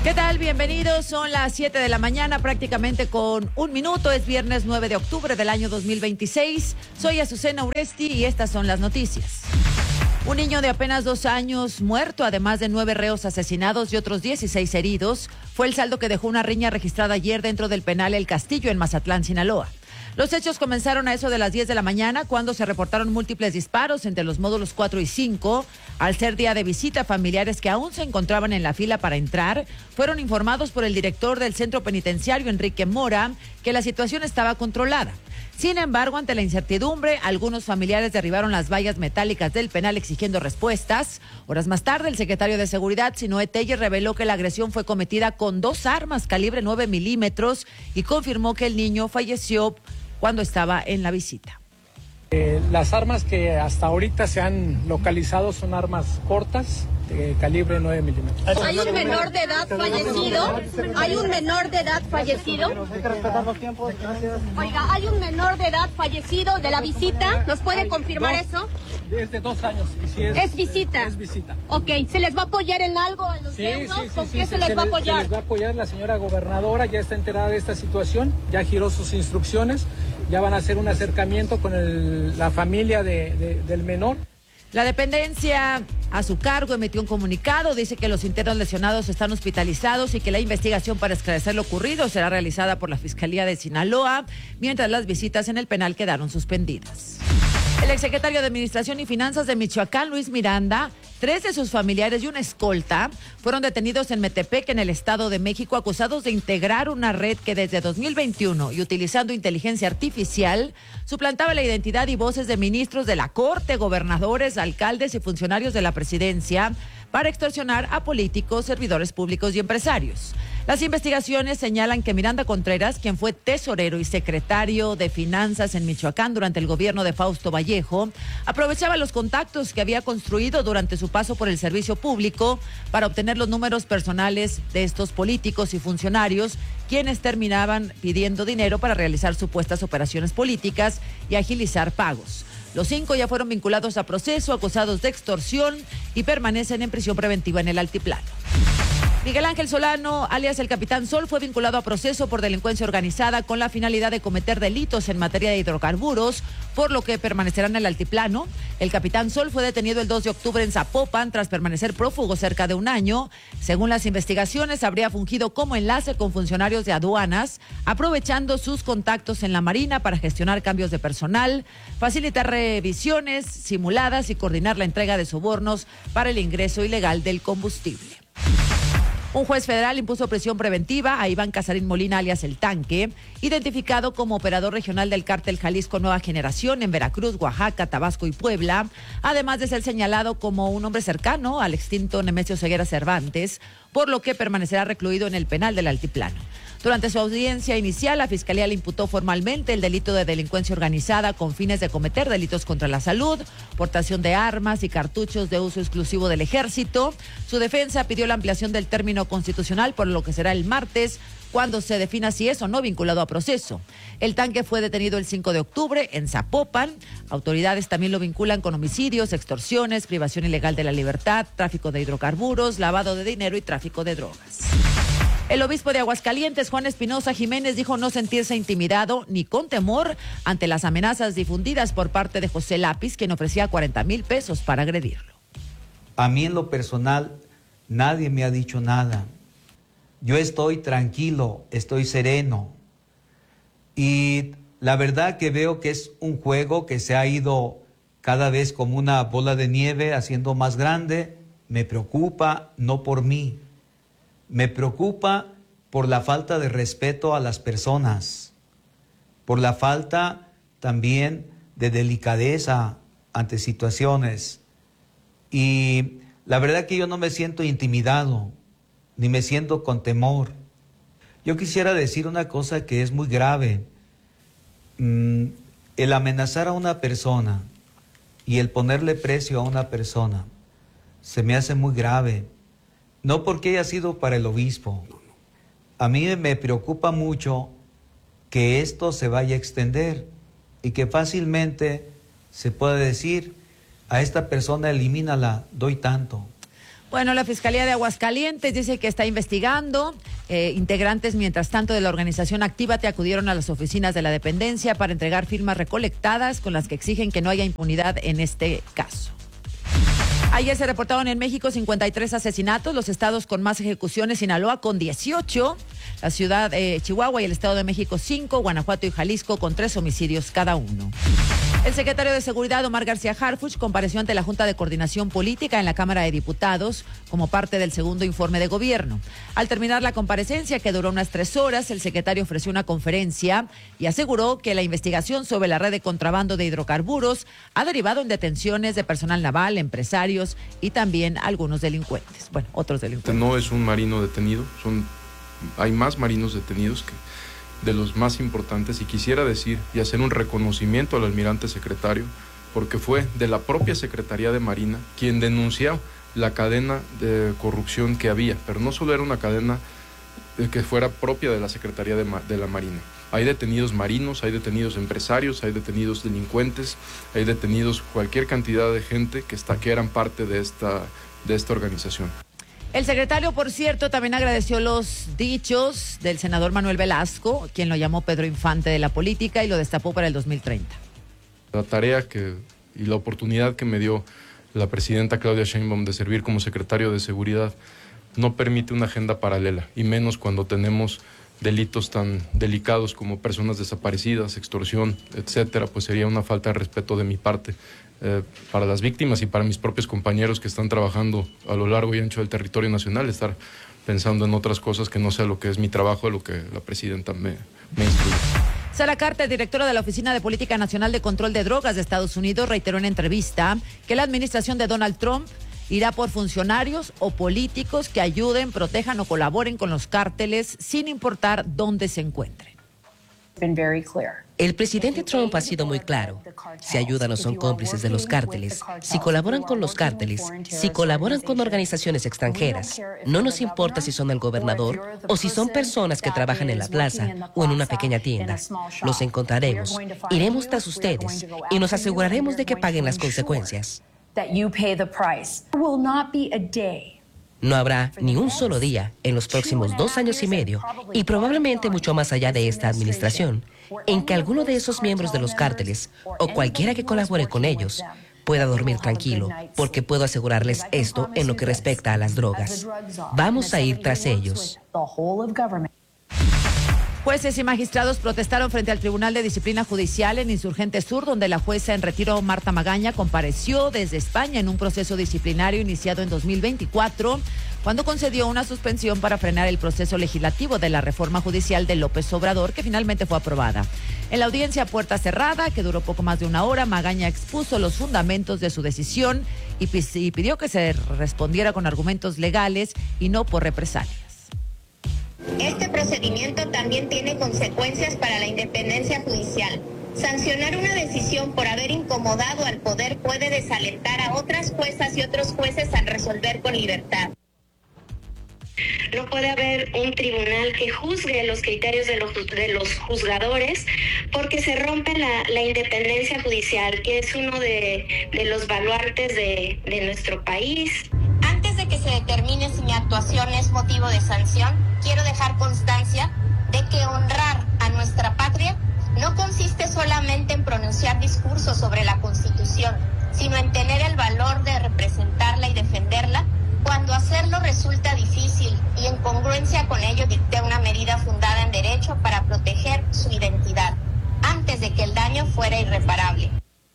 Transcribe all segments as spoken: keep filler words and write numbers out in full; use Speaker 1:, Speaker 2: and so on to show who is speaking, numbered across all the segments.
Speaker 1: ¿Qué tal? Bienvenidos. Son las siete de la mañana, prácticamente con un minuto. Es viernes nueve de octubre del año dos mil veintiséis. Soy Azucena Uresti y estas son las noticias. Un niño de apenas dos años muerto, además de nueve reos asesinados y otros dieciséis heridos, fue el saldo que dejó una riña registrada ayer dentro del penal El Castillo en Mazatlán, Sinaloa. Los hechos comenzaron a eso de las diez de la mañana cuando se reportaron múltiples disparos entre los módulos cuatro y cinco. Al ser día de visita, familiares que aún se encontraban en la fila para entrar fueron informados por el director del centro penitenciario, Enrique Mora, que la situación estaba controlada. Sin embargo, ante la incertidumbre, algunos familiares derribaron las vallas metálicas del penal exigiendo respuestas. Horas más tarde, el secretario de Seguridad, Sinoé Telles, reveló que la agresión fue cometida con dos armas calibre nueve milímetros y confirmó que el niño falleció cuando estaba en la visita.
Speaker 2: Eh, las armas que hasta ahorita se han localizado son armas cortas de calibre nueve milímetros.
Speaker 3: Hay un menor de edad fallecido. Hay un menor de edad fallecido. Oiga, hay un menor de edad fallecido de la visita. ¿Nos puede confirmar eso?
Speaker 2: Es de dos años. Y si es,
Speaker 3: es visita.
Speaker 2: Es visita.
Speaker 3: Ok, ¿se les va a apoyar en algo a los
Speaker 2: sí,
Speaker 3: deudos?
Speaker 2: Sí, sí,
Speaker 3: ¿Con
Speaker 2: sí,
Speaker 3: qué
Speaker 2: sí,
Speaker 3: se les
Speaker 2: se
Speaker 3: va a
Speaker 2: les,
Speaker 3: apoyar?
Speaker 2: Se les va a apoyar. La señora gobernadora ya está enterada de esta situación, ya giró sus instrucciones, ya van a hacer un acercamiento con el, la familia de, de, del menor.
Speaker 1: La dependencia a su cargo emitió un comunicado, dice que los internos lesionados están hospitalizados y que la investigación para esclarecer lo ocurrido será realizada por la Fiscalía de Sinaloa, mientras las visitas en el penal quedaron suspendidas. El exsecretario de Administración y Finanzas de Michoacán, Luis Miranda, tres de sus familiares y una escolta fueron detenidos en Metepec, en el Estado de México, acusados de integrar una red que desde dos mil veintiuno y utilizando inteligencia artificial suplantaba la identidad y voces de ministros de la Corte, gobernadores, alcaldes y funcionarios de la presidencia para extorsionar a políticos, servidores públicos y empresarios. Las investigaciones señalan que Miranda Contreras, quien fue tesorero y secretario de Finanzas en Michoacán durante el gobierno de Fausto Vallejo, aprovechaba los contactos que había construido durante su paso por el servicio público para obtener los números personales de estos políticos y funcionarios, quienes terminaban pidiendo dinero para realizar supuestas operaciones políticas y agilizar pagos. Los cinco ya fueron vinculados a proceso, acusados de extorsión y permanecen en prisión preventiva en el Altiplano. Miguel Ángel Solano, alias el Capitán Sol, fue vinculado a proceso por delincuencia organizada con la finalidad de cometer delitos en materia de hidrocarburos, por lo que permanecerá en el Altiplano. El Capitán Sol fue detenido el dos de octubre en Zapopan tras permanecer prófugo cerca de un año. Según las investigaciones, habría fungido como enlace con funcionarios de aduanas, aprovechando sus contactos en la Marina para gestionar cambios de personal, facilitar revisiones simuladas y coordinar la entrega de sobornos para el ingreso ilegal del combustible. Un juez federal impuso prisión preventiva a Iván Casarín Molina, alias El Tanque, identificado como operador regional del cártel Jalisco Nueva Generación en Veracruz, Oaxaca, Tabasco y Puebla, además de ser señalado como un hombre cercano al extinto Nemesio Ceguera Cervantes, por lo que permanecerá recluido en el penal del Altiplano. Durante su audiencia inicial, la Fiscalía le imputó formalmente el delito de delincuencia organizada con fines de cometer delitos contra la salud, portación de armas y cartuchos de uso exclusivo del Ejército. Su defensa pidió la ampliación del término constitucional, por lo que será el martes cuando se defina si es o no vinculado a proceso. El Tanque fue detenido el cinco de octubre en Zapopan. Autoridades también lo vinculan con homicidios, extorsiones, privación ilegal de la libertad, tráfico de hidrocarburos, lavado de dinero y tráfico de drogas. El obispo de Aguascalientes, Juan Espinosa Jiménez, dijo no sentirse intimidado ni con temor ante las amenazas difundidas por parte de José Lápiz, quien ofrecía cuarenta mil pesos para agredirlo.
Speaker 4: A mí en lo personal nadie me ha dicho nada. Yo estoy tranquilo, estoy sereno. Y la verdad que veo que es un juego que se ha ido cada vez como una bola de nieve, haciendo más grande. Me preocupa no por mí. Me preocupa por la falta de respeto a las personas, por la falta también de delicadeza ante situaciones. Y la verdad que yo no me siento intimidado, ni me siento con temor. Yo quisiera decir una cosa que es muy grave. Mm, el amenazar a una persona y el ponerle precio a una persona se me hace muy grave. No porque haya sido para el obispo. A mí me preocupa mucho que esto se vaya a extender y que fácilmente se pueda decir, a esta persona elimínala, doy tanto.
Speaker 1: Bueno, la Fiscalía de Aguascalientes dice que está investigando. Eh, integrantes, mientras tanto, de la organización Actívate acudieron a las oficinas de la dependencia para entregar firmas recolectadas con las que exigen que no haya impunidad en este caso. Ayer se reportaron en México cincuenta y tres asesinatos, los estados con más ejecuciones: Sinaloa con dieciocho, la ciudad de eh, Chihuahua y el Estado de México cinco, Guanajuato y Jalisco con tres homicidios cada uno. El secretario de Seguridad, Omar García Harfuch, compareció ante la Junta de Coordinación Política en la Cámara de Diputados como parte del segundo informe de gobierno. Al terminar la comparecencia, que duró unas tres horas, el secretario ofreció una conferencia y aseguró que la investigación sobre la red de contrabando de hidrocarburos ha derivado en detenciones de personal naval, empresarios y también algunos delincuentes. Bueno, otros delincuentes.
Speaker 5: No es un marino detenido, son, hay más marinos detenidos que de los más importantes, y quisiera decir y hacer un reconocimiento al almirante secretario, porque fue de la propia Secretaría de Marina quien denunció la cadena de corrupción que había, pero no solo era una cadena que fuera propia de la Secretaría de, de la Marina. Hay detenidos marinos, hay detenidos empresarios, hay detenidos delincuentes, hay detenidos cualquier cantidad de gente que, está, que eran parte de esta, de esta organización.
Speaker 1: El secretario, por cierto, también agradeció los dichos del senador Manuel Velasco, quien lo llamó Pedro Infante de la política y lo destapó para el dos mil treinta.
Speaker 5: La tarea que, y la oportunidad que me dio la presidenta Claudia Sheinbaum de servir como secretario de Seguridad no permite una agenda paralela, y menos cuando tenemos delitos tan delicados como personas desaparecidas, extorsión, etcétera, pues sería una falta de respeto de mi parte eh, para las víctimas y para mis propios compañeros que están trabajando a lo largo y ancho del territorio nacional, estar pensando en otras cosas que no sea lo que es mi trabajo, lo que la presidenta me, me instruye.
Speaker 1: Sara Carter, directora de la Oficina de Política Nacional de Control de Drogas de Estados Unidos, reiteró en entrevista que la administración de Donald Trump irá por funcionarios o políticos que ayuden, protejan o colaboren con los cárteles sin importar dónde se encuentren.
Speaker 6: El presidente Trump ha sido muy claro. Si ayudan o son cómplices de los cárteles, si colaboran con los cárteles, si colaboran con organizaciones extranjeras, no nos importa si son el gobernador o si son personas que trabajan en la plaza o en una pequeña tienda. Los encontraremos, iremos tras ustedes y nos aseguraremos de que paguen las consecuencias. No habrá ni un solo día en los próximos dos años y medio, y probablemente mucho más allá de esta administración, en que alguno de esos miembros de los cárteles o cualquiera que colabore con ellos pueda dormir tranquilo, porque puedo asegurarles esto en lo que respecta a las drogas. Vamos a ir tras ellos.
Speaker 1: Jueces y magistrados protestaron frente al Tribunal de Disciplina Judicial en Insurgente Sur, donde la jueza en retiro Marta Magaña compareció desde España en un proceso disciplinario iniciado en dos mil veinticuatro, cuando concedió una suspensión para frenar el proceso legislativo de la reforma judicial de López Obrador, que finalmente fue aprobada. En la audiencia a puerta cerrada, que duró poco más de una hora, Magaña expuso los fundamentos de su decisión y pidió que se respondiera con argumentos legales y no por represalias.
Speaker 7: Este procedimiento también tiene consecuencias para la independencia judicial. Sancionar una decisión por haber incomodado al poder puede desalentar a otras juezas y otros jueces al resolver con libertad.
Speaker 8: No puede haber un tribunal que juzgue los criterios de los, de los juzgadores, porque se rompe la, la independencia judicial, que es uno de, de los baluartes de, de nuestro país.
Speaker 7: Antes de que se determine si mi actuación es motivo de sanción, quiero dejar constancia de que honrar a nuestra patria no consiste solamente en pronunciar discursos sobre la Constitución, sino en tener el valor de representarla y defenderla cuando hacerlo resulta difícil, y en congruencia con ello dicté una medida fundada en derecho para proteger su identidad, antes de que el daño fuera irreparable.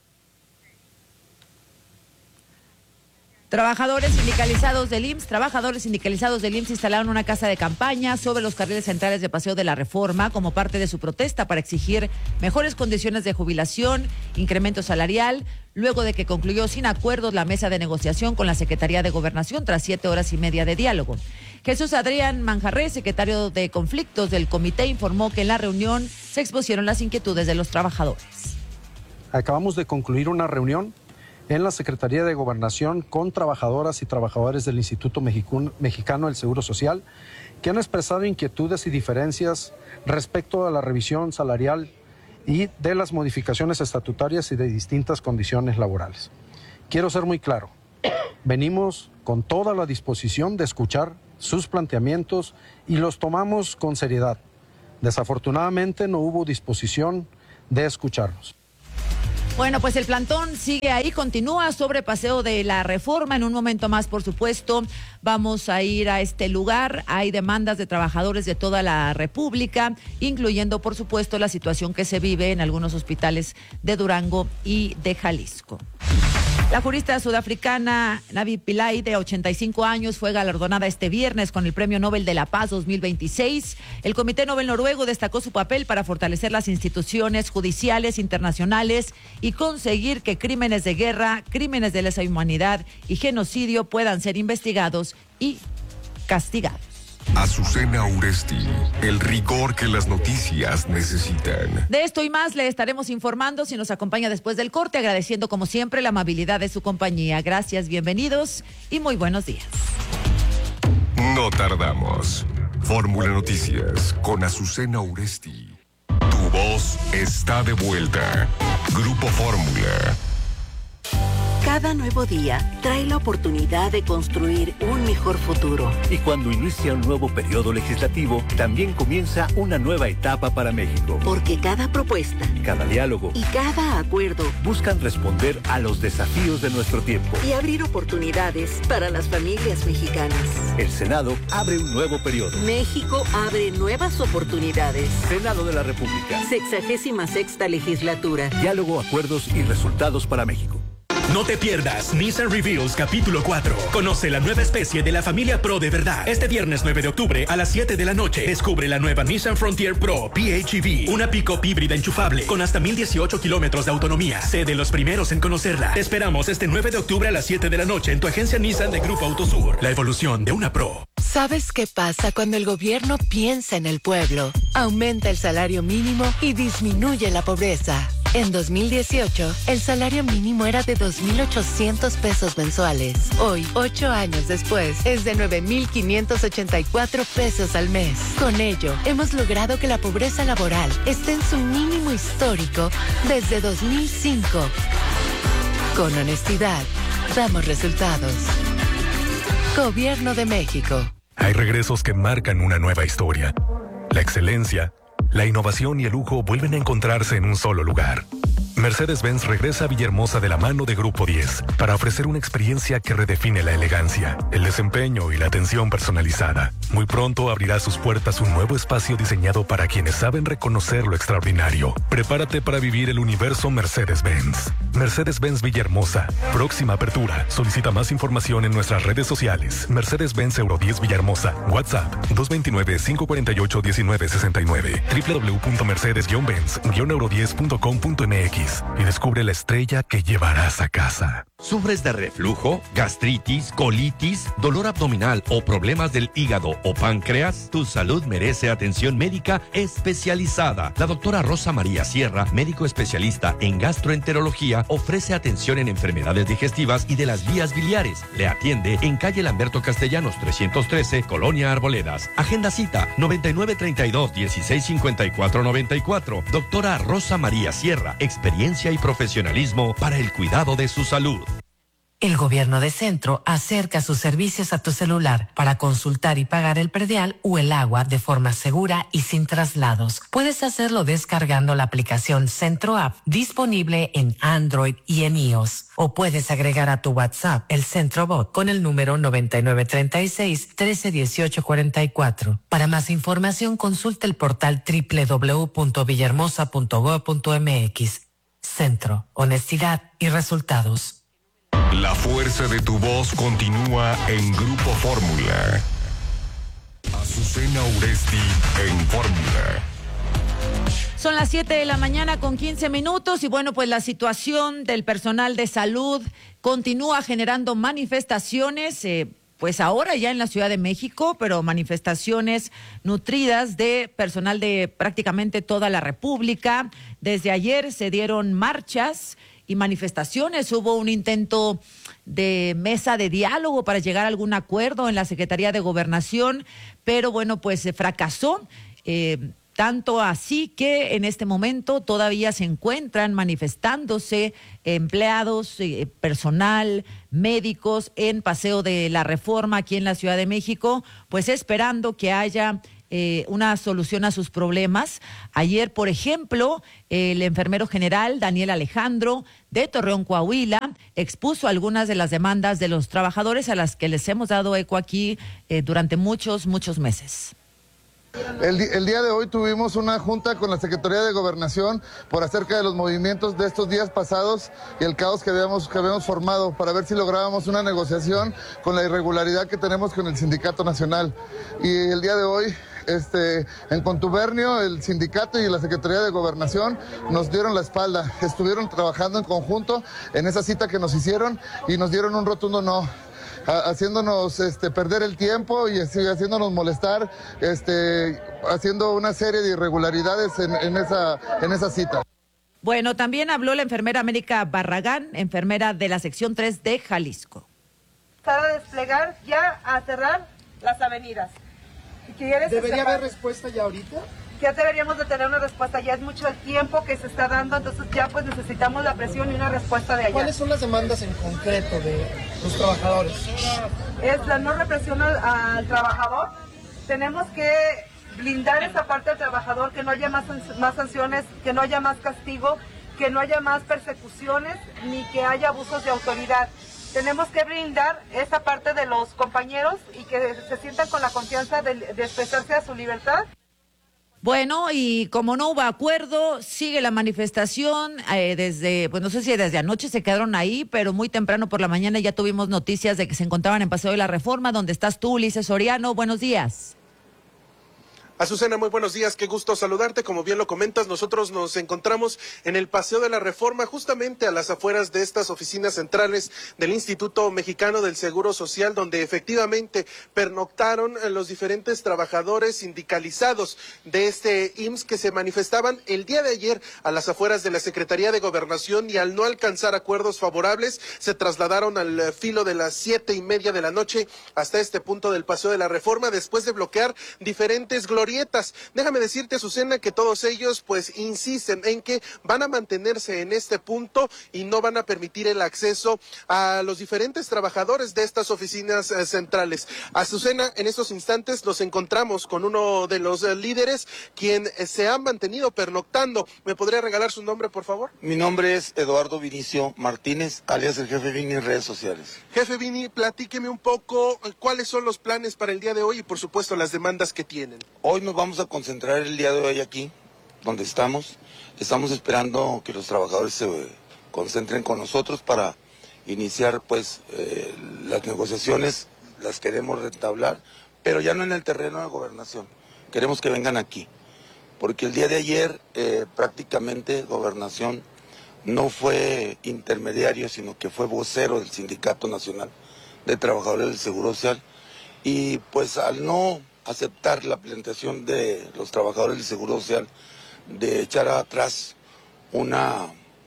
Speaker 1: Trabajadores sindicalizados del I M S S, trabajadores sindicalizados del I M S S instalaron una casa de campaña sobre los carriles centrales de Paseo de la Reforma como parte de su protesta para exigir mejores condiciones de jubilación, incremento salarial, luego de que concluyó sin acuerdos la mesa de negociación con la Secretaría de Gobernación tras siete horas y media de diálogo. Jesús Adrián Manjarré, secretario de Conflictos del comité, informó que en la reunión se expusieron las inquietudes de los trabajadores.
Speaker 9: Acabamos de concluir una reunión en la Secretaría de Gobernación con trabajadoras y trabajadores del Instituto Mexicano del Seguro Social, que han expresado inquietudes y diferencias respecto a la revisión salarial y de las modificaciones estatutarias y de distintas condiciones laborales. Quiero ser muy claro, Venimos con toda la disposición de escuchar sus planteamientos y los tomamos con seriedad. Desafortunadamente no hubo disposición de escucharnos.
Speaker 1: Bueno, pues el plantón sigue ahí, continúa sobre Paseo de la Reforma. En un momento más, por supuesto, vamos a ir a este lugar. Hay demandas de trabajadores de toda la República, incluyendo, por supuesto, la situación que se vive en algunos hospitales de Durango y de Jalisco. La jurista sudafricana Navi Pillay, de ochenta y cinco años, fue galardonada este viernes con el Premio Nobel de la Paz dos mil veintiséis. El Comité Nobel noruego destacó su papel para fortalecer las instituciones judiciales internacionales y conseguir que crímenes de guerra, crímenes de lesa humanidad y genocidio puedan ser investigados y castigados.
Speaker 10: Azucena Uresti, el rigor que las noticias necesitan.
Speaker 1: De esto y más le estaremos informando si nos acompaña después del corte, agradeciendo como siempre la amabilidad de su compañía. Gracias, bienvenidos y muy buenos días.
Speaker 10: No tardamos. Fórmula Noticias con Azucena Uresti. Tu voz está de vuelta. Grupo Fórmula.
Speaker 11: Cada nuevo día trae la oportunidad de construir un mejor futuro.
Speaker 12: Y cuando inicia un nuevo periodo legislativo, también comienza una nueva etapa para México.
Speaker 11: Porque cada propuesta,
Speaker 12: cada diálogo
Speaker 11: y cada acuerdo
Speaker 12: buscan responder a los desafíos de nuestro tiempo
Speaker 11: y abrir oportunidades para las familias mexicanas.
Speaker 12: El Senado abre un nuevo periodo.
Speaker 11: México abre nuevas oportunidades.
Speaker 12: Senado de la República.
Speaker 11: Sexagésima sexta legislatura.
Speaker 12: Diálogo, acuerdos y resultados para México.
Speaker 13: No te pierdas Nissan Reveals capítulo cuatro. Conoce la nueva especie de la familia Pro de verdad. Este viernes nueve de octubre a las siete de la noche. Descubre la nueva Nissan Frontier Pro P H E V. Una pick-up híbrida enchufable con hasta mil dieciocho kilómetros de autonomía. Sé de los primeros en conocerla. Te esperamos este nueve de octubre a las siete de la noche en tu agencia Nissan de Grupo Autosur. La evolución de una Pro.
Speaker 14: ¿Sabes qué pasa cuando el gobierno piensa en el pueblo? Aumenta el salario mínimo y disminuye la pobreza. En dos mil dieciocho, el salario mínimo era de dos mil ochocientos pesos mensuales. Hoy, ocho años después, es de nueve mil quinientos ochenta y cuatro pesos al mes. Con ello, hemos logrado que la pobreza laboral esté en su mínimo histórico desde dos mil cinco. Con honestidad, damos resultados. Gobierno de México.
Speaker 15: Hay regresos que marcan una nueva historia. La excelencia, la innovación y el lujo vuelven a encontrarse en un solo lugar. Mercedes-Benz regresa a Villahermosa de la mano de Grupo diez para ofrecer una experiencia que redefine la elegancia, el desempeño y la atención personalizada. Muy pronto abrirá sus puertas un nuevo espacio diseñado para quienes saben reconocer lo extraordinario. Prepárate para vivir el universo Mercedes-Benz. Mercedes-Benz Villahermosa. Próxima apertura. Solicita más información en nuestras redes sociales. Mercedes-Benz Euro diez Villahermosa. WhatsApp dos dos nueve, cinco cuatro ocho, uno nueve seis nueve. doble u doble u doble u punto mercedes benz euro diez punto com punto m x y descubre la estrella que llevarás a casa.
Speaker 16: ¿Sufres de reflujo, gastritis, colitis, dolor abdominal o problemas del hígado o páncreas? Tu salud merece atención médica especializada. La doctora Rosa María Sierra, médico especialista en gastroenterología, ofrece atención en enfermedades digestivas y de las vías biliares. Le atiende en calle Lamberto Castellanos trescientos trece, Colonia Arboledas. Agenda cita noventa y nueve treinta y dos, dieciséis cincuenta y cuatro noventa y cuatro. Doctora Rosa María Sierra, experiencia y profesionalismo para el cuidado de su salud.
Speaker 17: El Gobierno de Centro acerca sus servicios a tu celular para consultar y pagar el predial o el agua de forma segura y sin traslados. Puedes hacerlo descargando la aplicación Centro App disponible en Android y en iOS. O puedes agregar a tu WhatsApp el Centro Bot con el número noventa y nueve treinta y seis, trece dieciocho cuarenta y cuatro. Para más información consulta el portal doble u doble u doble u punto villahermosa punto gob punto m x. Centro, honestidad y resultados.
Speaker 10: La fuerza de tu voz continúa en Grupo Fórmula. Azucena Uresti en Fórmula.
Speaker 1: Son las siete de la mañana con quince minutos y bueno, pues la situación del personal de salud continúa generando manifestaciones, eh, pues ahora ya en la Ciudad de México, pero manifestaciones nutridas de personal de prácticamente toda la República. Desde ayer se dieron marchas y manifestaciones. Hubo un intento de mesa de diálogo para llegar a algún acuerdo en la Secretaría de Gobernación, pero bueno, pues se fracasó. Eh, Tanto así que en este momento todavía se encuentran manifestándose empleados, eh, personal, médicos en Paseo de la Reforma aquí en la Ciudad de México, pues esperando que haya eh, una solución a sus problemas. Ayer, por ejemplo, el enfermero general Daniel Alejandro de Torreón, Coahuila, expuso algunas de las demandas de los trabajadores a las que les hemos dado eco aquí eh, durante muchos, muchos meses.
Speaker 18: El, el día de hoy tuvimos una junta con la Secretaría de Gobernación por acerca de los movimientos de estos días pasados y el caos que habíamos, que habíamos formado para ver si lográbamos una negociación con la irregularidad que tenemos con el Sindicato Nacional. Y el día de hoy, este, en contubernio, el sindicato y la Secretaría de Gobernación nos dieron la espalda. Estuvieron trabajando en conjunto en esa cita que nos hicieron y nos dieron un rotundo no. Haciéndonos este, perder el tiempo y así, haciéndonos molestar, este, haciendo una serie de irregularidades en, en, esa, en esa cita.
Speaker 1: Bueno, también habló la enfermera América Barragán, enfermera de la sección tres de Jalisco.
Speaker 19: Para desplegar ya a cerrar las avenidas.
Speaker 20: ¿Debería haber respuesta ya ahorita?
Speaker 19: Ya deberíamos de tener una respuesta, ya es mucho el tiempo que se está dando, entonces ya pues necesitamos la presión y una respuesta de allá.
Speaker 20: ¿Cuáles son las demandas en concreto de los trabajadores?
Speaker 19: Es la no represión al, al trabajador, tenemos que blindar esa parte del trabajador, que no haya más, más sanciones, que no haya más castigo, que no haya más persecuciones, ni que haya abusos de autoridad. Tenemos que blindar esa parte de los compañeros y que se sientan con la confianza de, de expresarse a su libertad.
Speaker 1: Bueno, y como no hubo acuerdo, sigue la manifestación eh, desde, pues no sé si desde anoche se quedaron ahí, pero muy temprano por la mañana ya tuvimos noticias de que se encontraban en Paseo de la Reforma, donde estás tú, Ulises Soriano. Buenos días.
Speaker 21: Azucena, muy buenos días, qué gusto saludarte. Como bien lo comentas, nosotros nos encontramos en el Paseo de la Reforma, justamente a las afueras de estas oficinas centrales del Instituto Mexicano del Seguro Social, donde efectivamente pernoctaron los diferentes trabajadores sindicalizados de este I M S S que se manifestaban el día de ayer a las afueras de la Secretaría de Gobernación, y al no alcanzar acuerdos favorables se trasladaron al filo de las siete y media de la noche hasta este punto del Paseo de la Reforma, después de bloquear diferentes glorias. Déjame decirte, Azucena, que todos ellos pues insisten en que van a mantenerse en este punto y no van a permitir el acceso a los diferentes trabajadores de estas oficinas eh, centrales. Azucena, en estos instantes nos encontramos con uno de los eh, líderes, quien eh, se ha mantenido pernoctando. ¿Me podría regalar su nombre, por favor?
Speaker 22: Mi nombre es Eduardo Vinicio Martínez, alias el Jefe Vini en redes sociales.
Speaker 21: Jefe Vini, platíqueme un poco eh, cuáles son los planes para el día de hoy y por supuesto las demandas que tienen.
Speaker 22: Hoy nos vamos a concentrar el día de hoy aquí, donde estamos. Estamos esperando que los trabajadores se concentren con nosotros para iniciar pues eh, las negociaciones, las queremos retablar, pero ya no en el terreno de gobernación. Queremos que vengan aquí, porque el día de ayer eh, prácticamente gobernación no fue intermediario, sino que fue vocero del Sindicato Nacional de Trabajadores del Seguro Social, y pues al no aceptar la planteación de los trabajadores del Seguro Social de echar atrás una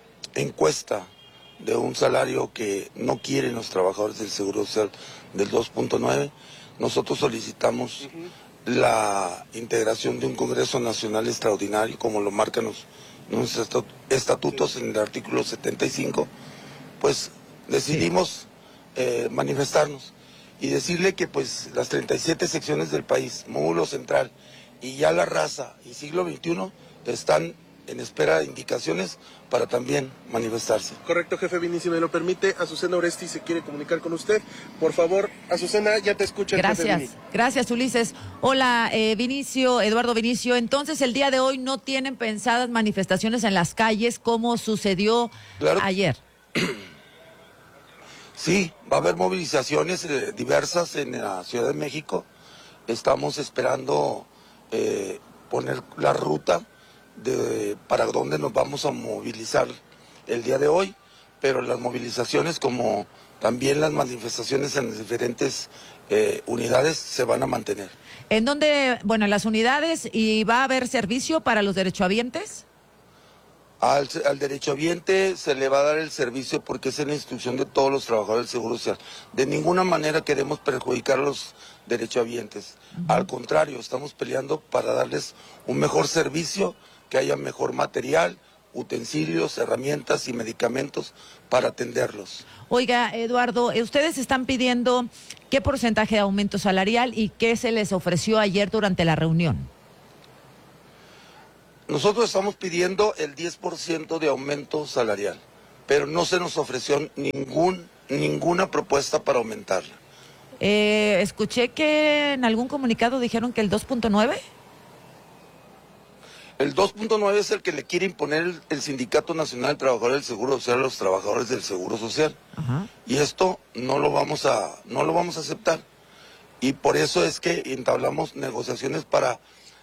Speaker 22: encuesta de un salario que no quieren los trabajadores del Seguro Social del dos punto nueve, nosotros solicitamos uh-huh. la integración de un Congreso Nacional Extraordinario, como lo marcan los, nuestros estatutos en el artículo setenta y cinco, pues decidimos eh, manifestarnos y decirle que pues las treinta y siete secciones del país, módulo central y ya la raza y siglo veintiuno están en espera de indicaciones para también manifestarse.
Speaker 21: Correcto, jefe Vini, si me lo permite, Azucena Oresti se quiere comunicar con usted. Por favor, Azucena, ya te escucha el
Speaker 1: Gracias,
Speaker 21: jefe Vini.
Speaker 1: Gracias, Ulises. Hola, eh, Vinicio, Eduardo Vinicio. Entonces, el día de hoy no tienen pensadas manifestaciones en las calles como sucedió claro. ayer.
Speaker 22: Sí, va a haber movilizaciones eh, diversas en la Ciudad de México. Estamos esperando eh, poner la ruta de para dónde nos vamos a movilizar el día de hoy, pero las movilizaciones como también las manifestaciones en las diferentes eh, unidades se van a mantener.
Speaker 1: ¿En dónde, bueno, en las unidades, y va a haber servicio para los derechohabientes?
Speaker 22: Al, al derechohabiente se le va a dar el servicio porque es en la instrucción de todos los trabajadores del Seguro Social. De ninguna manera queremos perjudicar a los derechohabientes. Uh-huh. Al contrario, estamos peleando para darles un mejor servicio, que haya mejor material, utensilios, herramientas y medicamentos para atenderlos.
Speaker 1: Oiga, Eduardo, ustedes están pidiendo qué porcentaje de aumento salarial y qué se les ofreció ayer durante la reunión.
Speaker 22: Nosotros estamos pidiendo el diez por ciento de aumento salarial, pero no se nos ofreció ningún, ninguna propuesta para aumentarla.
Speaker 1: Eh, escuché que en algún comunicado dijeron que el dos punto nueve.
Speaker 22: El dos punto nueve es el que le quiere imponer el, el Sindicato Nacional de Trabajadores del Seguro Social a los trabajadores del Seguro Social. Ajá. Y esto no lo vamos a, no lo vamos a aceptar. Y por eso es que entablamos negociaciones para,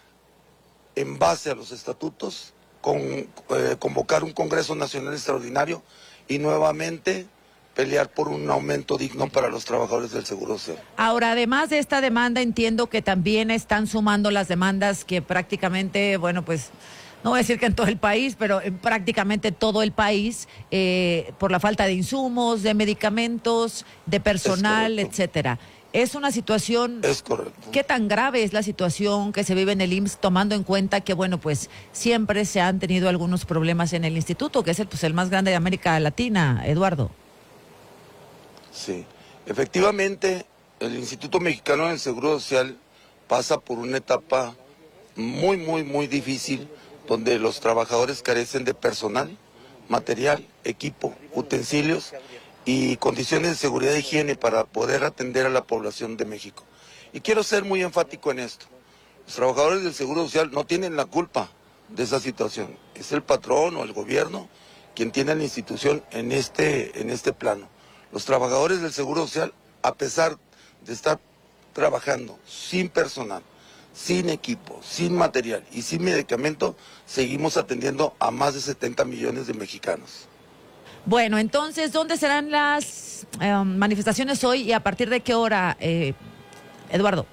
Speaker 22: en base a los estatutos, con, eh, convocar un Congreso Nacional Extraordinario y nuevamente pelear por un aumento digno para los trabajadores del Seguro Social.
Speaker 1: Ahora, además de esta demanda, entiendo que también están sumando las demandas que prácticamente, bueno, pues, no voy a decir que en todo el país, pero en prácticamente todo el país, eh, por la falta de insumos, de medicamentos, de personal, etcétera. Es una situación...
Speaker 22: Es correcto.
Speaker 1: ¿Qué tan grave es la situación que se vive en el I M S S, tomando en cuenta que, bueno, pues siempre se han tenido algunos problemas en el instituto, que es el, pues, el más grande de América Latina, Eduardo?
Speaker 22: Sí, efectivamente, el Instituto Mexicano del Seguro Social pasa por una etapa muy, muy, muy difícil, donde los trabajadores carecen de personal, material, equipo, utensilios y condiciones de seguridad e higiene para poder atender a la población de México. Y quiero ser muy enfático en esto. Los trabajadores del Seguro Social no tienen la culpa de esa situación. Es el patrón o el gobierno quien tiene la institución en este, en este plano. Los trabajadores del Seguro Social, a pesar de estar trabajando sin personal, sin equipo, sin material y sin medicamento, seguimos atendiendo a más de setenta millones de mexicanos.
Speaker 1: Bueno, entonces, ¿dónde serán las eh, manifestaciones hoy y a partir de qué hora, eh, Eduardo?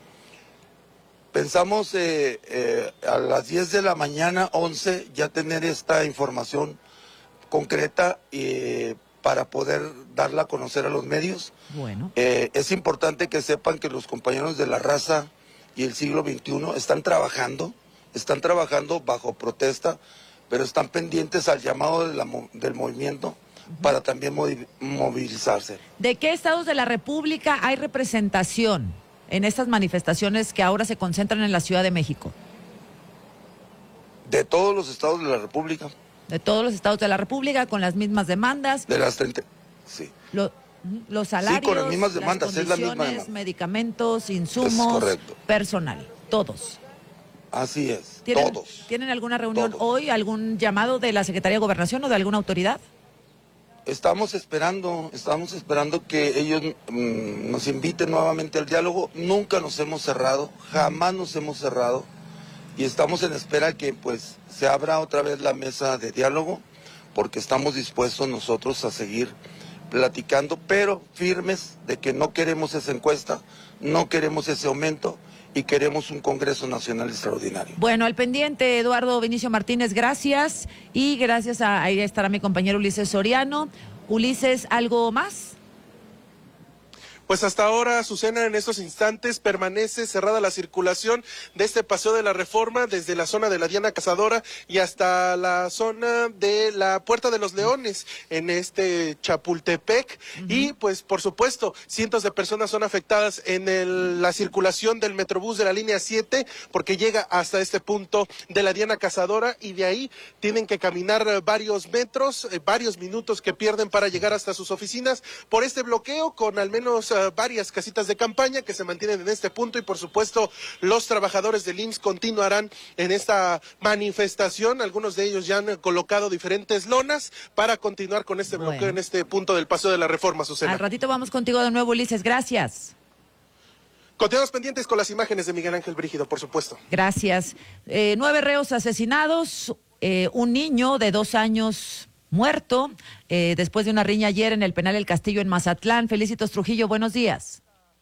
Speaker 22: Pensamos eh, eh, a las diez de la mañana, once, ya tener esta información concreta eh, para poder darla a conocer a los medios.
Speaker 1: Bueno.
Speaker 22: Eh, es importante que sepan que los compañeros de La Raza y el Siglo veintiuno están trabajando, están trabajando bajo protesta, pero están pendientes al llamado de la, del movimiento para también movilizarse.
Speaker 1: ¿De qué estados de la República hay representación en estas manifestaciones que ahora se concentran en la Ciudad de México?
Speaker 22: De todos los estados de la República.
Speaker 1: De todos los estados de la República, con las mismas demandas.
Speaker 22: De las treinta, sí.
Speaker 1: Lo, los salarios,
Speaker 22: sí, con las mismas demandas,
Speaker 1: las
Speaker 22: es la misma demanda.
Speaker 1: Medicamentos, insumos, personal, todos.
Speaker 22: Así es,
Speaker 1: ¿Tienen,
Speaker 22: todos.
Speaker 1: ¿Tienen alguna reunión
Speaker 22: todos.
Speaker 1: hoy, algún llamado de la Secretaría de Gobernación o de alguna autoridad?
Speaker 22: Estamos esperando, estamos esperando que ellos mmm, nos inviten nuevamente al diálogo. Nunca nos hemos cerrado, jamás nos hemos cerrado. Y estamos en espera que pues se abra otra vez la mesa de diálogo, porque estamos dispuestos nosotros a seguir platicando, pero firmes de que no queremos esa encuesta, no queremos ese aumento y queremos un Congreso Nacional Extraordinario.
Speaker 1: Bueno, al pendiente, Eduardo Vinicio Martínez, gracias. Y gracias a, ahí estará mi compañero Ulises Soriano. Ulises, ¿algo más?
Speaker 21: Pues hasta ahora, Azucena, en estos instantes permanece cerrada la circulación de este Paseo de la Reforma desde la zona de la Diana Cazadora y hasta la zona de la Puerta de los Leones en este Chapultepec. Uh-huh. Y pues por supuesto, cientos de personas son afectadas en el, la circulación del Metrobús de la línea siete porque llega hasta este punto de la Diana Cazadora y de ahí tienen que caminar varios metros, eh, varios minutos que pierden para llegar hasta sus oficinas por este bloqueo con al menos varias casitas de campaña que se mantienen en este punto y por supuesto los trabajadores del I M S S continuarán en esta manifestación. Algunos de ellos ya han colocado diferentes lonas para continuar con este bloqueo bueno. en este punto del Paseo de la Reforma, Susana.
Speaker 1: Al ratito vamos contigo de nuevo, Ulises, gracias.
Speaker 21: Continuamos pendientes con las imágenes de Miguel Ángel Brígido, por supuesto.
Speaker 1: Gracias. Eh, nueve reos asesinados, eh, un niño de dos años muerto eh, después de una riña ayer en el penal El Castillo en Mazatlán. Felicitos Trujillo, buenos días.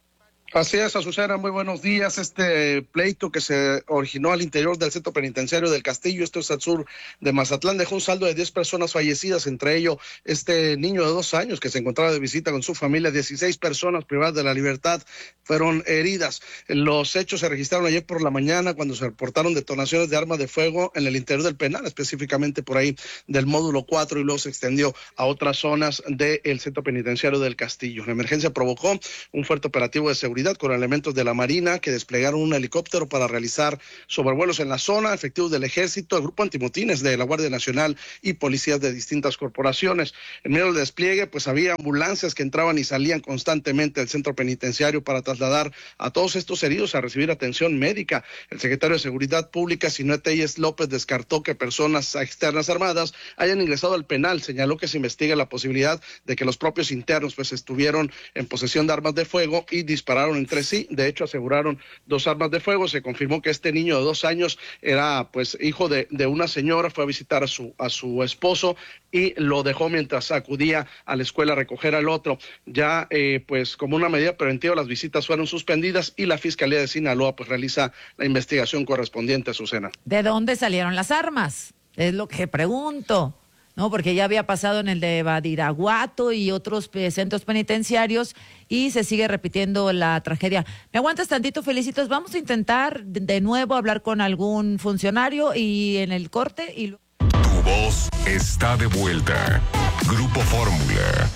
Speaker 2: Así es, Azucena, muy buenos días. Este pleito que se originó al interior del centro penitenciario del Castillo, esto es al sur de Mazatlán, dejó un saldo de diez personas fallecidas, entre ellos este niño de dos años que se encontraba de visita con su familia. dieciséis personas privadas de la libertad fueron heridas. Los hechos se registraron ayer por la mañana cuando se reportaron detonaciones de armas de fuego en el interior del penal, específicamente por ahí del módulo cuatro, y luego se extendió a otras zonas del centro penitenciario del Castillo. La emergencia provocó un fuerte operativo de seguridad con elementos de la Marina que desplegaron un helicóptero para realizar sobrevuelos en la zona, efectivos del Ejército, el Grupo Antimotines de la Guardia Nacional y policías de distintas corporaciones. En medio del despliegue, pues había ambulancias que entraban y salían constantemente del centro penitenciario para trasladar a todos estos heridos a recibir atención médica. El secretario de Seguridad Pública, Sinué Telles López, descartó que personas externas armadas hayan ingresado al penal. Señaló que se investiga la posibilidad de que los propios internos pues estuvieron en posesión de armas de fuego y dispararon entre sí. De hecho, aseguraron dos armas de fuego. Se confirmó que este niño de dos años era pues hijo de, de una señora, fue a visitar a su, a su esposo y lo dejó mientras acudía a la escuela a recoger al otro. Ya eh, pues como una medida preventiva las visitas fueron suspendidas y la Fiscalía de Sinaloa pues realiza la investigación correspondiente, Azucena.
Speaker 1: ¿De dónde salieron las armas? Es lo que pregunto. No, porque ya había pasado en el de Badiraguato y otros eh, centros penitenciarios y se sigue repitiendo la tragedia. ¿Me aguantas tantito, Felicitos? Vamos a intentar de, de nuevo hablar con algún funcionario y en el corte y...
Speaker 10: Tu voz está de vuelta. Grupo Fórmula.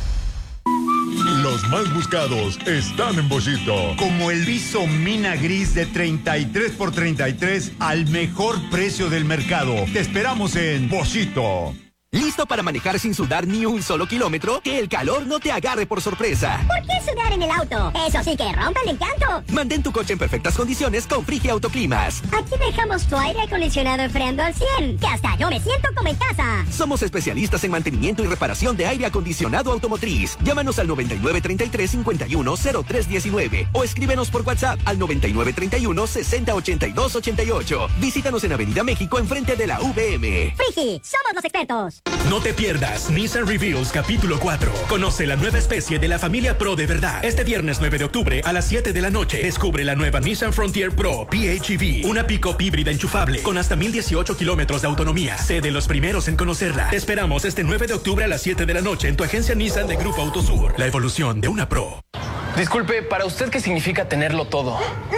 Speaker 3: Los más buscados están en Boschito. Como el viso mina gris de treinta y tres por treinta y tres al mejor precio del mercado. Te esperamos en Boschito.
Speaker 23: ¿Listo para manejar sin sudar ni un solo kilómetro? Que el calor no te agarre por sorpresa.
Speaker 24: ¿Por qué sudar en el auto? Eso sí que rompe el encanto.
Speaker 23: Mantén tu coche en perfectas condiciones con Frigia Autoclimas.
Speaker 24: Aquí dejamos tu aire acondicionado enfriando al cien, que hasta yo me siento como en casa.
Speaker 23: Somos especialistas en mantenimiento y reparación de aire acondicionado automotriz. Llámanos al noventa y nueve treinta y tres cincuenta y uno cero tres diecinueve o escríbenos por WhatsApp al noventa y nueve treinta y uno sesenta ochenta y dos ochenta y ocho. Visítanos en Avenida México enfrente de la V M.
Speaker 24: Frigi, somos los expertos.
Speaker 13: No te pierdas Nissan Reveals capítulo cuatro. Conoce la nueva especie de la familia Pro de verdad. Este viernes nueve de octubre a las siete de la noche descubre la nueva Nissan Frontier Pro P H E V, una pick-up híbrida enchufable con hasta mil dieciocho kilómetros de autonomía. Sé de los primeros en conocerla. Te esperamos este nueve de octubre a las siete de la noche en tu agencia Nissan de Grupo Autosur. La evolución de una Pro.
Speaker 25: Disculpe, ¿para usted qué significa tenerlo todo?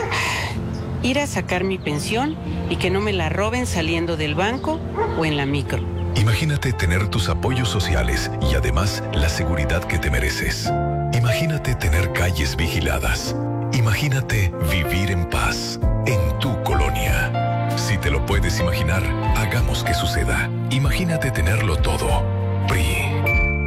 Speaker 26: Ir a sacar mi pensión y que no me la roben saliendo del banco o en la micro.
Speaker 15: Imagínate tener tus apoyos sociales y además la seguridad que te mereces. Imagínate tener calles vigiladas. Imagínate vivir en paz en tu colonia. Si te lo puedes imaginar, hagamos que suceda. Imagínate tenerlo todo. P R I.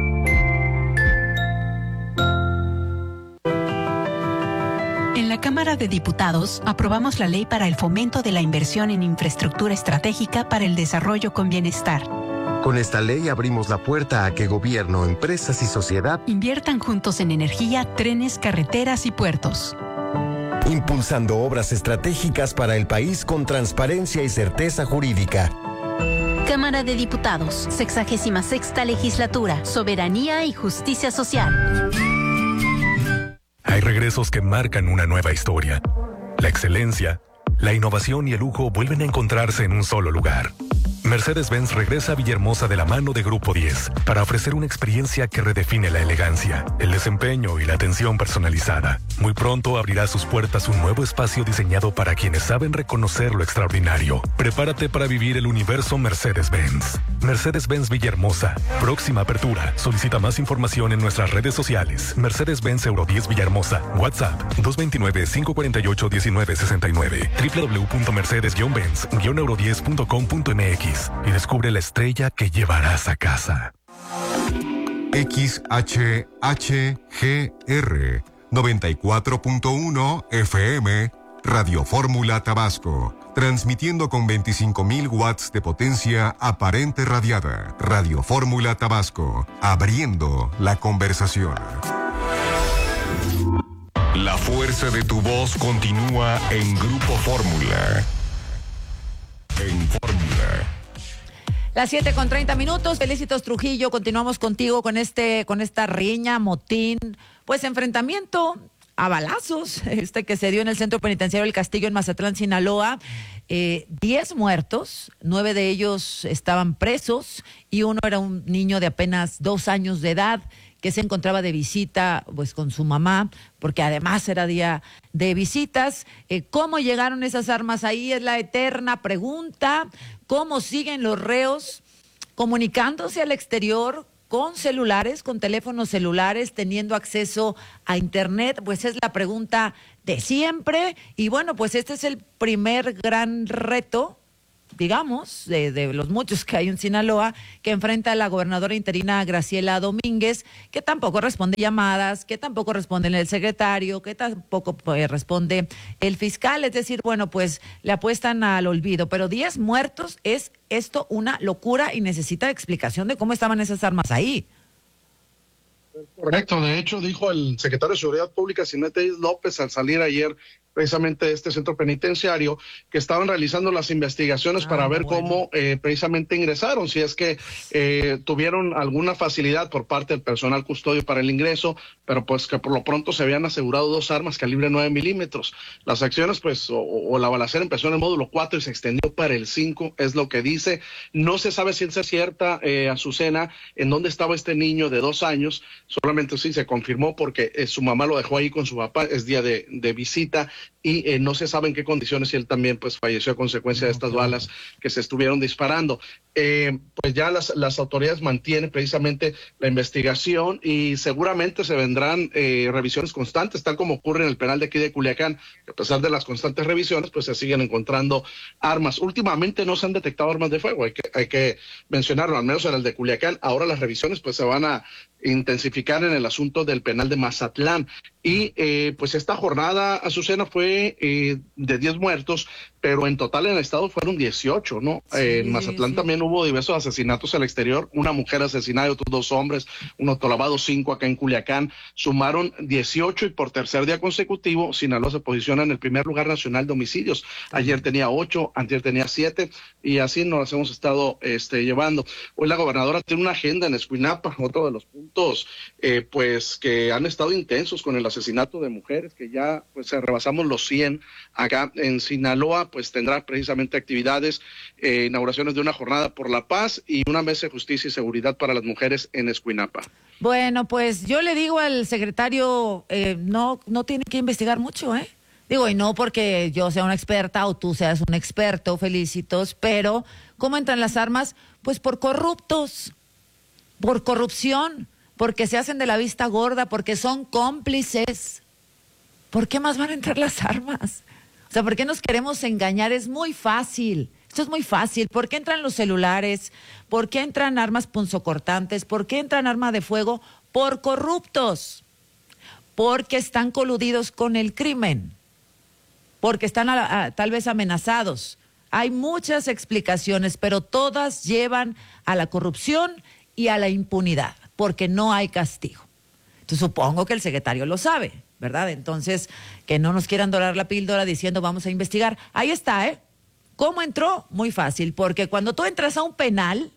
Speaker 27: En la Cámara de Diputados aprobamos la ley para el fomento de la inversión en infraestructura estratégica para el desarrollo con bienestar.
Speaker 28: Con esta ley abrimos la puerta a que gobierno, empresas y sociedad
Speaker 27: inviertan juntos en energía, trenes, carreteras y puertos.
Speaker 28: Impulsando obras estratégicas para el país con transparencia y certeza jurídica.
Speaker 27: Cámara de Diputados, sexagésima sexta legislatura, soberanía y justicia social.
Speaker 15: Hay regresos que marcan una nueva historia. La excelencia, la innovación y el lujo vuelven a encontrarse en un solo lugar. Mercedes-Benz regresa a Villahermosa de la mano de Grupo diez para ofrecer una experiencia que redefine la elegancia, el desempeño y la atención personalizada. Muy pronto abrirá sus puertas un nuevo espacio diseñado para quienes saben reconocer lo extraordinario. Prepárate para vivir el universo Mercedes-Benz. Mercedes-Benz Villahermosa. Próxima apertura. Solicita más información en nuestras redes sociales. Mercedes-Benz Euro diez Villahermosa. WhatsApp dos dos nueve, cinco cuatro ocho, uno nueve seis nueve. doble u doble u doble u punto mercedes benz euro diez punto com punto m x y descubre la estrella que llevarás a casa.
Speaker 10: X H H G R noventa y cuatro punto uno F M Radio Fórmula Tabasco, transmitiendo con veinticinco mil watts de potencia aparente radiada. Radio Fórmula Tabasco, abriendo la conversación. La fuerza de tu voz continúa en Grupo Fórmula. En Fórmula.
Speaker 1: Las siete con treinta minutos. Felicitos, Trujillo. Continuamos contigo con este, con esta riña, motín, pues enfrentamiento a balazos, este que se dio en el centro penitenciario del Castillo en Mazatlán, Sinaloa. Eh, diez muertos, nueve de ellos estaban presos y uno era un niño de apenas dos años de edad que se encontraba de visita pues con su mamá, porque además era día de visitas. Eh, ¿Cómo llegaron esas armas ahí? Es la eterna pregunta. ¿Cómo siguen los reos comunicándose al exterior con celulares, con teléfonos celulares, teniendo acceso a internet? Pues es la pregunta de siempre. Y bueno, pues este es el primer gran reto, digamos, de, de los muchos que hay en Sinaloa, que enfrenta a la gobernadora interina Graciela Domínguez, que tampoco responde llamadas, que tampoco responde el secretario, que tampoco pues, responde el fiscal. Es decir, bueno, pues le apuestan al olvido. Pero diez muertos, es esto una locura y necesita explicación de cómo estaban esas armas ahí.
Speaker 2: Correcto, de hecho dijo el secretario de Seguridad Pública, Sinete López, al salir ayer precisamente de este centro penitenciario, que estaban realizando las investigaciones ah, para ver bueno. cómo eh, precisamente ingresaron, si es que eh, tuvieron alguna facilidad por parte del personal custodio para el ingreso, pero pues que por lo pronto se habían asegurado dos armas calibre nueve milímetros. Las acciones, pues, o, o la balacera empezó en el módulo cuatro y se extendió para el cinco, es lo que dice. No se sabe si es cierta, eh, Azucena, en dónde estaba este niño de dos años, solamente sí se confirmó porque eh, su mamá lo dejó ahí con su papá, es día de, de visita, y eh, no se sabe en qué condiciones, y él también pues falleció a consecuencia de estas balas que se estuvieron disparando. Eh, pues ya las, las autoridades mantienen precisamente la investigación y seguramente se vendrán eh, revisiones constantes, tal como ocurre en el penal de aquí de Culiacán, que a pesar de las constantes revisiones, pues se siguen encontrando armas. Últimamente no se han detectado armas de fuego, hay que, hay que mencionarlo, al menos en el de Culiacán. Ahora las revisiones pues se van a intensificar en el asunto del penal de Mazatlán. Y eh, pues esta jornada, Azucena, fue eh, de diez muertos, pero en total en el estado fueron dieciocho, ¿no? Sí, eh, en Mazatlán sí. también hubo diversos asesinatos al exterior, una mujer asesinada y otros dos hombres, un autolavado, cinco acá en Culiacán, sumaron dieciocho, y por tercer día consecutivo Sinaloa se posiciona en el primer lugar nacional de homicidios. Ayer tenía ocho, antier tenía siete, y así nos hemos estado este, llevando. Hoy la gobernadora tiene una agenda en Escuinapa, otro de los puntos eh, pues que han estado intensos con el asesinato de mujeres, que ya pues rebasamos los cien acá en Sinaloa. Pues tendrá precisamente actividades, eh, inauguraciones de una jornada por la paz y una mesa de justicia y seguridad para las mujeres en Escuinapa.
Speaker 1: Bueno, pues yo le digo al secretario, eh, no, no tiene que investigar mucho, ¿eh? Digo, y no porque yo sea una experta o tú seas un experto, Felicitos, pero ¿cómo entran las armas? Pues por corruptos, por corrupción, porque se hacen de la vista gorda, porque son cómplices. ¿Por qué más van a entrar las armas? O sea, ¿por qué nos queremos engañar? Es muy fácil, esto es muy fácil. ¿Por qué entran los celulares? ¿Por qué entran armas punzocortantes? ¿Por qué entran armas de fuego? Por corruptos, porque están coludidos con el crimen, porque están a, a, tal vez amenazados. Hay muchas explicaciones, pero todas llevan a la corrupción y a la impunidad, porque no hay castigo. Entonces supongo que el secretario lo sabe, ¿verdad? Entonces, que no nos quieran dorar la píldora diciendo vamos a investigar. Ahí está, ¿eh? ¿Cómo entró? Muy fácil, porque cuando tú entras a un penal,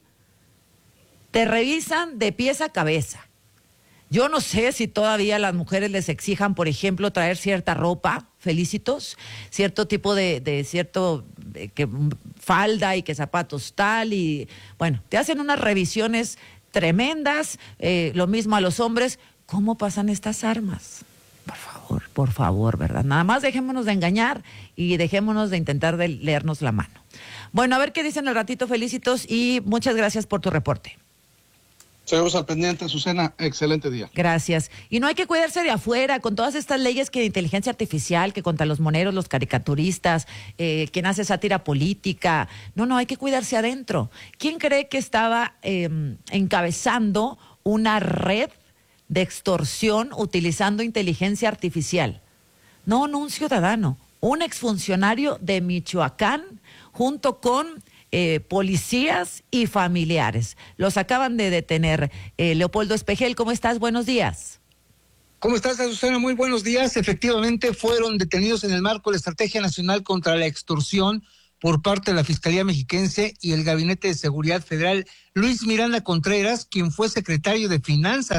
Speaker 1: te revisan de pies a cabeza. Yo no sé si todavía las mujeres les exijan, por ejemplo, traer cierta ropa, Felicitos, cierto tipo de, de cierto, de, que falda y que zapatos tal, y bueno, te hacen unas revisiones tremendas, eh, lo mismo a los hombres. ¿Cómo pasan estas armas? Por favor, por favor, ¿verdad? Nada más dejémonos de engañar y dejémonos de intentar de leernos la mano. Bueno, a ver qué dicen al ratito, Felicitos, y muchas gracias por tu reporte.
Speaker 2: Seguimos al pendiente, Azucena, excelente día.
Speaker 1: Gracias. Y no hay que cuidarse de afuera, con todas estas leyes que de inteligencia artificial, que contra los moneros, los caricaturistas, eh, quien hace sátira política. No, no, hay que cuidarse adentro. ¿Quién cree que estaba eh, encabezando una red de extorsión utilizando inteligencia artificial? No, no un ciudadano, un exfuncionario de Michoacán junto con eh, policías y familiares. Los acaban de detener. Eh, Leopoldo Espejel, ¿cómo estás? Buenos días.
Speaker 4: ¿Cómo estás, Azucena? Muy buenos días. Efectivamente, fueron detenidos en el marco de la Estrategia Nacional contra la Extorsión por parte de la Fiscalía Mexiquense y el Gabinete de Seguridad Federal. Luis Miranda Contreras, quien fue secretario de Finanzas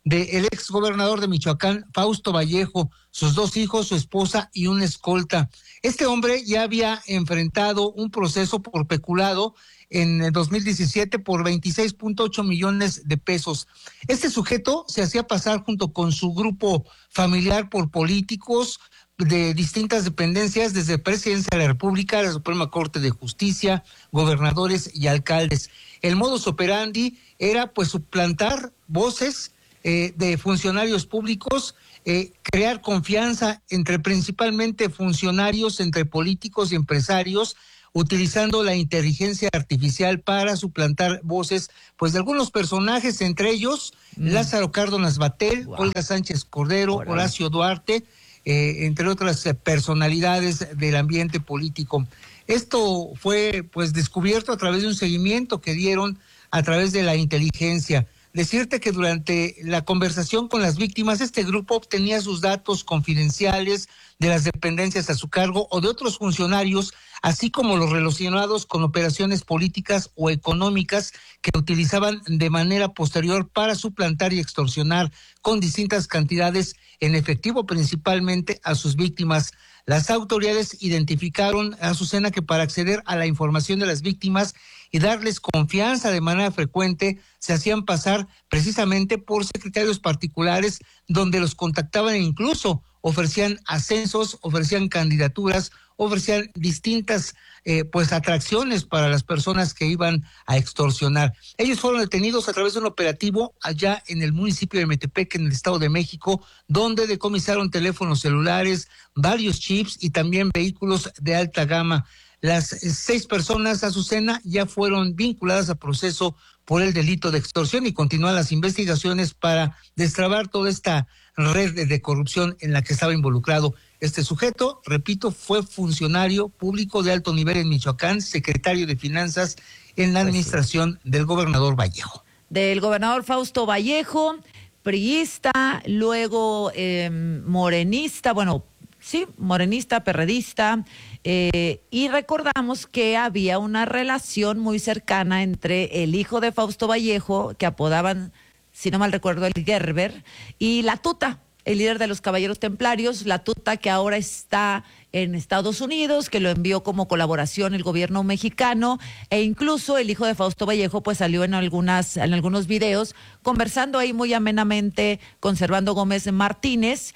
Speaker 4: del ex gobernador de Michoacán, Fausto Vallejo, sus dos hijos, su esposa y una escolta. Este hombre ya había enfrentado un proceso por peculado en el dos mil diecisiete por veintiséis punto ocho millones de pesos. Este sujeto se hacía pasar junto con su grupo familiar por políticos de distintas dependencias, desde Presidencia de la República, la Suprema Corte de Justicia, gobernadores y alcaldes. El modus operandi era pues suplantar voces eh, de funcionarios públicos, eh, crear confianza entre principalmente funcionarios, entre políticos y empresarios, utilizando la inteligencia artificial para suplantar voces, pues de algunos personajes, entre ellos mm. Lázaro Cárdenas Batel, wow. Olga Sánchez Cordero, Hola. Horacio Duarte, eh, entre otras eh, personalidades del ambiente político. Esto fue pues descubierto a través de un seguimiento que dieron a través de la inteligencia. Decirte que durante la conversación con las víctimas, este grupo obtenía sus datos confidenciales de las dependencias a su cargo o de otros funcionarios, así como los relacionados con operaciones políticas o económicas que utilizaban de manera posterior para suplantar y extorsionar con distintas cantidades en efectivo, principalmente a sus víctimas. Las autoridades identificaron a Azucena que para acceder a la información de las víctimas y darles confianza de manera frecuente, se hacían pasar precisamente por secretarios particulares donde los contactaban e incluso ofrecían ascensos, ofrecían candidaturas, ofrecían distintas eh, pues atracciones para las personas que iban a extorsionar. Ellos fueron detenidos a través de un operativo allá en el municipio de Metepec, en el Estado de México, donde decomisaron teléfonos celulares, varios chips y también vehículos de alta gama. Las seis personas, Azucena, ya fueron vinculadas a proceso por el delito de extorsión y continúan las investigaciones para destrabar toda esta red de, de corrupción en la que estaba involucrado este sujeto. Repito, fue funcionario público de alto nivel en Michoacán, secretario de Finanzas en la administración del gobernador Vallejo.
Speaker 1: Del gobernador Fausto Vallejo, priista, luego eh, morenista, bueno, sí, morenista, perredista, eh, y recordamos que había una relación muy cercana entre el hijo de Fausto Vallejo, que apodaban, si no mal recuerdo, el Gerber, y la Tuta, el líder de los Caballeros Templarios, la Tuta, que ahora está en Estados Unidos, que lo envió como colaboración el gobierno mexicano, e incluso el hijo de Fausto Vallejo pues salió en algunas en algunos videos conversando ahí muy amenamente con Servando Gómez Martínez,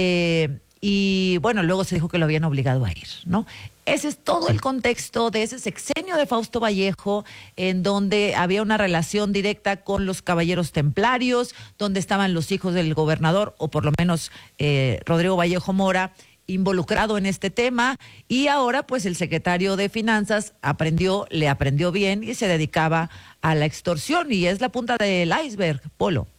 Speaker 1: eh, y bueno, luego se dijo que lo habían obligado a ir, ¿no? Ese es todo el contexto de ese sexenio de Fausto Vallejo, en donde había una relación directa con los Caballeros Templarios, donde estaban los hijos del gobernador, o por lo menos eh, Rodrigo Vallejo Mora, involucrado en este tema, y ahora pues el secretario de Finanzas aprendió, le aprendió bien y se dedicaba a la extorsión, y es la punta del iceberg, Polo.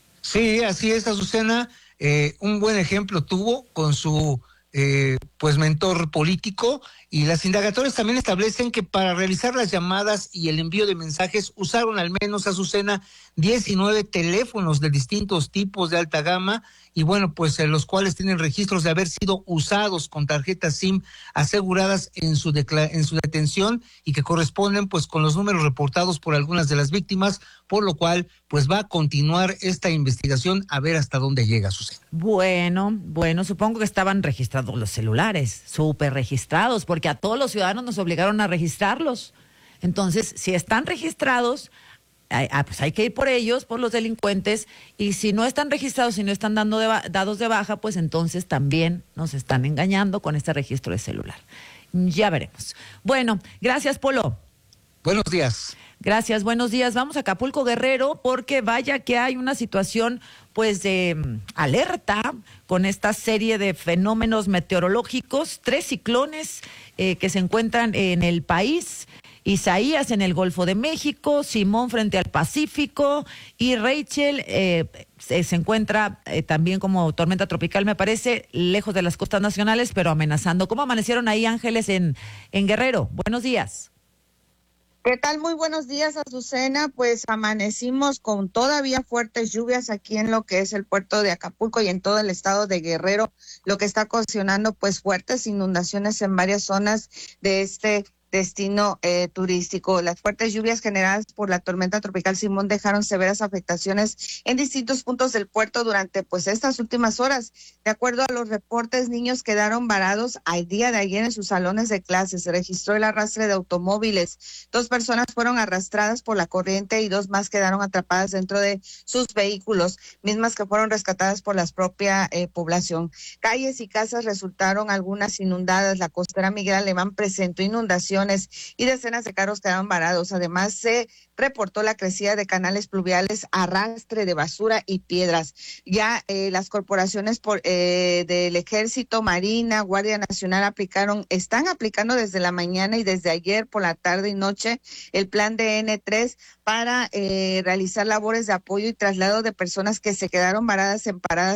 Speaker 4: Sí, así es, Azucena. Eh, un buen ejemplo tuvo con su eh, pues mentor político, y las indagatorias también establecen que para realizar las llamadas y el envío de mensajes usaron al menos, Azucena, diecinueve teléfonos de distintos tipos de alta gama, y bueno, pues eh, los cuales tienen registros de haber sido usados con tarjetas SIM aseguradas en su decla- en su detención, y que corresponden pues con los números reportados por algunas de las víctimas, por lo cual pues va a continuar esta investigación a ver hasta dónde llega, Azucena.
Speaker 1: Bueno, bueno, supongo que estaban registrados los celulares, súper registrados, porque a todos los ciudadanos nos obligaron a registrarlos. Entonces, si están registrados, Ah, pues hay que ir por ellos, por los delincuentes, y si no están registrados, si no están dando de ba- dados de baja, pues entonces también nos están engañando con este registro de celular. Ya veremos. Bueno, gracias, Polo.
Speaker 4: Buenos días.
Speaker 1: Gracias, buenos días. Vamos a Acapulco, Guerrero, porque vaya que hay una situación pues de um, alerta con esta serie de fenómenos meteorológicos, tres ciclones eh, que se encuentran en el país. Isaías en el Golfo de México, Simón frente al Pacífico, y Rachel eh, se, se encuentra eh, también como tormenta tropical, me parece, lejos de las costas nacionales, pero amenazando. ¿Cómo amanecieron ahí, Ángeles, en, en Guerrero? Buenos días.
Speaker 5: ¿Qué tal? Muy buenos días, Azucena. Pues amanecimos con todavía fuertes lluvias aquí en lo que es el puerto de Acapulco y en todo el estado de Guerrero, lo que está ocasionando pues fuertes inundaciones en varias zonas de este destino eh, turístico. Las fuertes lluvias generadas por la tormenta tropical Simón dejaron severas afectaciones en distintos puntos del puerto durante pues estas últimas horas. De acuerdo a los reportes, niños quedaron varados al día de ayer en sus salones de clases. Se registró el arrastre de automóviles. Dos personas fueron arrastradas por la corriente y dos más quedaron atrapadas dentro de sus vehículos, mismas que fueron rescatadas por la propia eh, población. Calles y casas resultaron algunas inundadas. La costera Miguel Alemán presentó inundaciones y decenas de carros quedaron varados. Además, se reportó la crecida de canales pluviales, arrastre de basura y piedras. Ya eh, las corporaciones por, eh, del Ejército, Marina, Guardia Nacional aplicaron, están aplicando desde la mañana y desde ayer por la tarde y noche el plan de N tres para eh, realizar labores de apoyo y traslado de personas que se quedaron varadas en paradas